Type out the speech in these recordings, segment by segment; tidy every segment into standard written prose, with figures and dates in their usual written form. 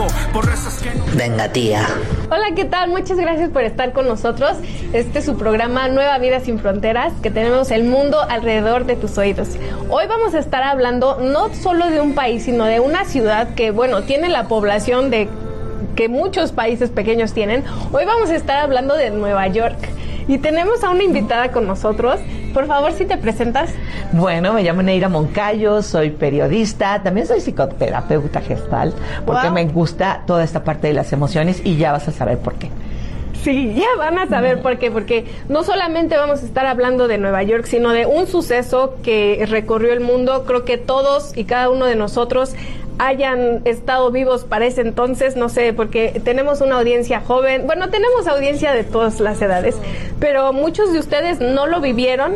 por eso es que no... Venga, tía. Hola, ¿qué tal? Muchas gracias por estar con nosotros. Este es su programa Nueva Vida Sin Fronteras, que tenemos el mundo alrededor de tus oídos. Hoy vamos a estar hablando no solo de un país, sino de una ciudad que, bueno, tiene la población de que muchos países pequeños tienen. Hoy vamos a estar hablando de Nueva York. Y tenemos a una invitada con nosotros. Por favor, si te presentas. Bueno, me llamo Neira Moncayo, soy periodista, también soy psicoterapeuta gestal, porque me gusta toda esta parte de las emociones y ya vas a saber por qué. Sí, ya van a saber por qué, porque no solamente vamos a estar hablando de Nueva York, sino de un suceso que recorrió el mundo. Creo que todos y cada uno de nosotros hayan estado vivos para ese entonces, no sé, porque tenemos una audiencia joven, bueno, tenemos audiencia de todas las edades, pero muchos de ustedes no lo vivieron,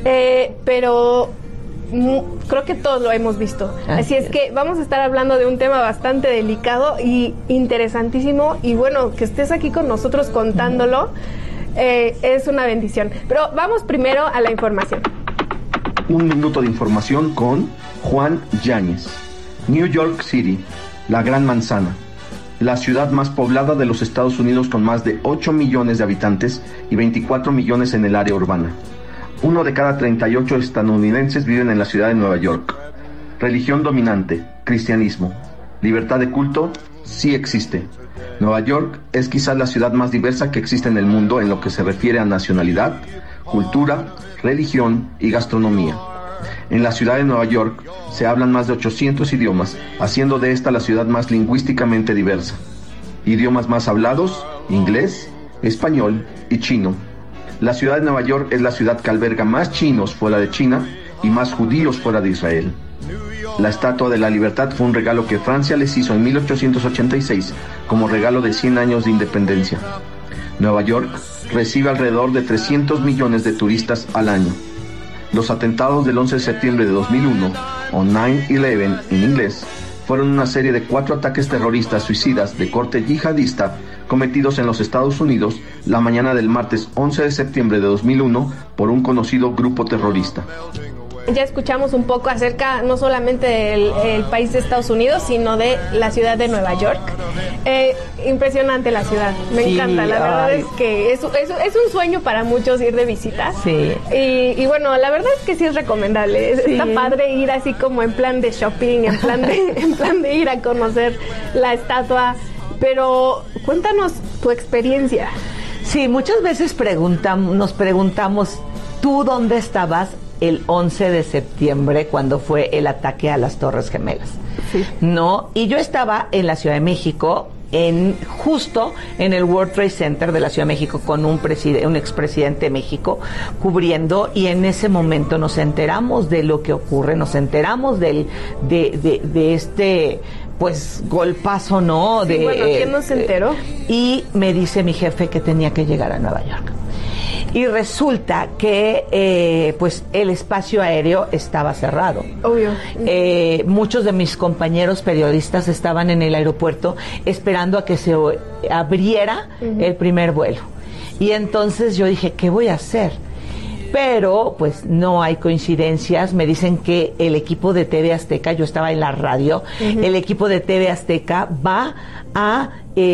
pero creo que todos lo hemos visto. Así es que vamos a estar hablando de un tema bastante delicado y interesantísimo, y bueno, que estés aquí con nosotros contándolo es una bendición. Pero vamos primero a la información. Un minuto de información con Juan Yáñez. New York City, la Gran Manzana, la ciudad más poblada de los Estados Unidos con más de 8 millones de habitantes y 24 millones en el área urbana. 1 de cada 38 estadounidenses viven en la ciudad de Nueva York. Religión dominante, cristianismo. Libertad de culto, sí existe. Nueva York es quizás la ciudad más diversa que existe en el mundo en lo que se refiere a nacionalidad, cultura, religión y gastronomía. En la ciudad de Nueva York se hablan más de 800 idiomas, haciendo de esta la ciudad más lingüísticamente diversa. Idiomas más hablados: inglés, español y chino. La ciudad de Nueva York es la ciudad que alberga más chinos fuera de China y más judíos fuera de Israel. La Estatua de la Libertad fue un regalo que Francia les hizo en 1886 como regalo de 100 años de independencia. Nueva York recibe alrededor de 300 millones de turistas al año. Los atentados del 11 de septiembre de 2001, o 9/11 en inglés, fueron una serie de 4 ataques terroristas suicidas de corte yihadista cometidos en los Estados Unidos la mañana del martes 11 de septiembre de 2001 por un conocido grupo terrorista. Ya escuchamos un poco acerca no solamente del país de Estados Unidos, sino de la ciudad de Nueva York. Impresionante la ciudad, me encanta, la verdad es que es un sueño para muchos ir de visita. Sí. Y bueno, la verdad es que sí es recomendable, sí. Está padre ir así como en plan de shopping, en plan de ir a conocer la estatua, pero cuéntanos tu experiencia. Sí, muchas veces nos preguntamos, ¿tú dónde estabas el 11 de septiembre cuando fue el ataque a las Torres Gemelas? Sí. ¿No? Y yo estaba en la Ciudad de México, justo en el World Trade Center de la Ciudad de México con un expresidente de México cubriendo, y en ese momento nos enteramos de lo que ocurre, nos enteramos de este pues golpazo, ¿no? Sí, bueno, ¿quién no se enteró? Y me dice mi jefe que tenía que llegar a Nueva York. Y resulta que pues el espacio aéreo estaba cerrado. Obvio. Muchos de mis compañeros periodistas estaban en el aeropuerto esperando a que se abriera el primer vuelo. Y entonces yo dije, ¿qué voy a hacer? Pero pues no hay coincidencias. Me dicen que el equipo de TV Azteca, yo estaba en la radio, el equipo de TV Azteca va a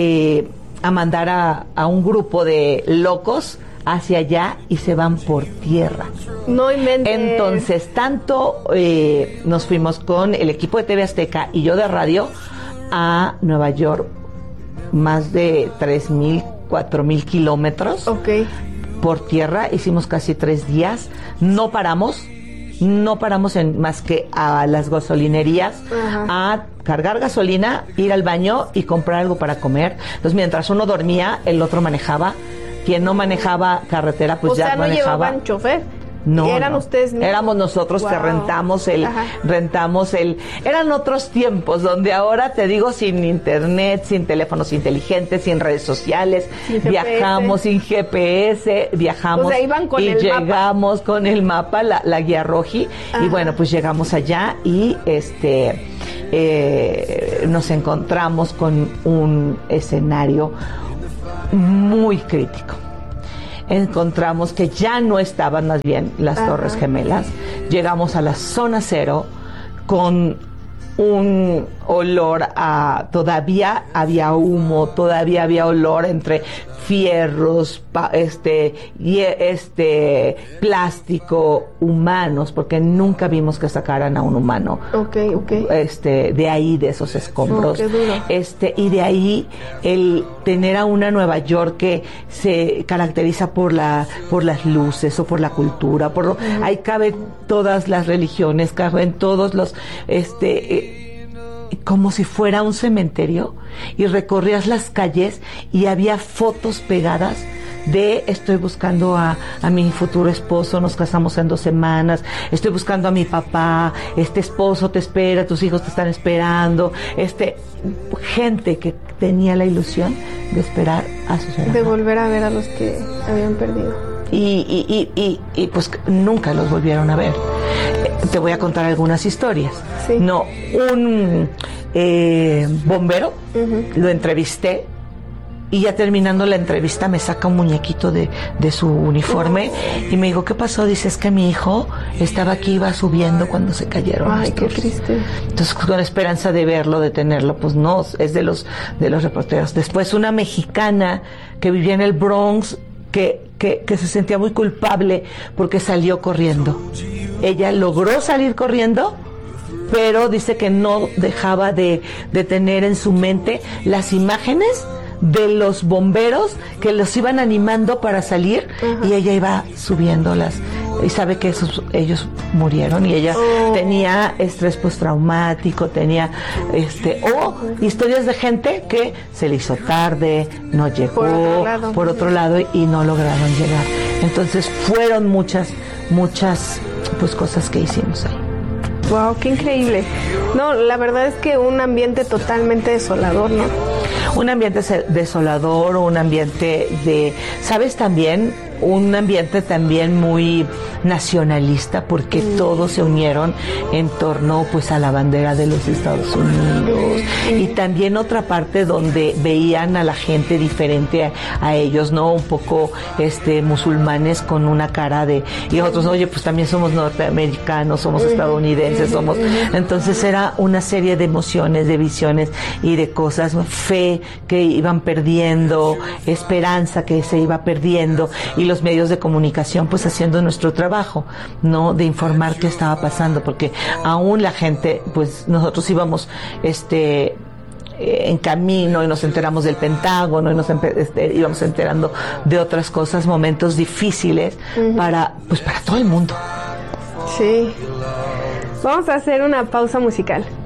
mandar a un grupo de locos hacia allá y se van por tierra. No inventes. Entonces, tanto nos fuimos con el equipo de TV Azteca y yo de radio a Nueva York, más de 3,000, 4,000 kilómetros. Okay. Por tierra, hicimos casi 3 días, no paramos en más que a las gasolinerías, a cargar gasolina, ir al baño y comprar algo para comer. Entonces, mientras uno dormía, el otro manejaba. Quien no manejaba carretera, pues ya manejaba. O sea, ¿no llevaban chofer? No, ¿Eran ustedes mismos? Éramos nosotros que rentamos eran otros tiempos donde ahora te digo, sin internet, sin teléfonos inteligentes, sin redes sociales, viajamos sin GPS, viajamos, o sea, iban con y llegamos mapa. Con el mapa, la guía Roji. Y bueno, pues llegamos allá y nos encontramos con un escenario muy crítico. Encontramos que ya no estaban más bien las Torres Gemelas. Llegamos a la zona cero con un olor a, todavía había humo, todavía había olor entre fierros, plástico, humanos, porque nunca vimos que sacaran a un humano. Okay. De ahí, de esos escombros. Qué duro. Y de ahí el tener a una Nueva York que se caracteriza por las luces o por la cultura, ahí caben todas las religiones, caben todos los como si fuera un cementerio, y recorrías las calles y había fotos pegadas de estoy buscando a mi futuro esposo, nos casamos en 2 semanas, estoy buscando a mi papá, este esposo te espera, tus hijos te están esperando, gente que tenía la ilusión de esperar a sus hermanos. De volver a ver a los que habían perdido. Y pues nunca los volvieron a ver. Te voy a contar algunas historias. Sí. No, un bombero, lo entrevisté, y ya terminando la entrevista me saca un muñequito de su uniforme y me dijo, ¿qué pasó? Dice, es que mi hijo estaba aquí, iba subiendo cuando se cayeron. Ay, qué triste. Entonces, con la esperanza de verlo, de tenerlo, pues no, es de los reporteros. Después, una mexicana que vivía en el Bronx, que se sentía muy culpable porque salió corriendo. Ella logró salir corriendo, pero dice que no dejaba de tener en su mente las imágenes de los bomberos que los iban animando para salir. Uh-huh. Y ella iba subiéndolas y sabe que ellos murieron, y ella tenía estrés postraumático, tenía historias de gente que se le hizo tarde, no llegó por otro lado y no lograron llegar. Entonces fueron muchas pues cosas que hicimos ahí. Wow, qué increíble. No, la verdad es que un ambiente totalmente desolador, ¿no? Un ambiente desolador, un ambiente ¿sabes también? Un ambiente también muy nacionalista, porque todos se unieron en torno pues a la bandera de los Estados Unidos, y también otra parte donde veían a la gente diferente a ellos, ¿no? Un poco musulmanes con una cara y otros, oye, pues también somos norteamericanos, somos estadounidenses, entonces era una serie de emociones, de visiones y de cosas, fe que iban perdiendo, esperanza que se iba perdiendo, y los medios de comunicación pues haciendo nuestro trabajo, ¿no? De informar qué estaba pasando, porque aún la gente, pues nosotros íbamos en camino y nos enteramos del Pentágono y nos íbamos enterando de otras cosas, momentos difíciles para todo el mundo. Sí. Vamos a hacer una pausa musical.